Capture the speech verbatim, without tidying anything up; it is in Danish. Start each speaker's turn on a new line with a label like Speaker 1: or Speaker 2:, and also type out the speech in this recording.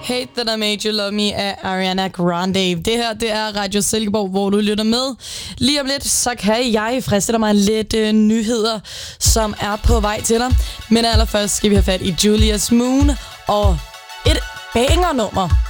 Speaker 1: Hate That I Made You Love Me af Ariana Grande. Det her, det er Radio Silkeborg, hvor du lytter med. Lige om lidt, så kan jeg friste dig mig lidt øh, nyheder, som er på vej til dig. Men allerførst skal vi have fat i Julius Moon og et banger-nummer.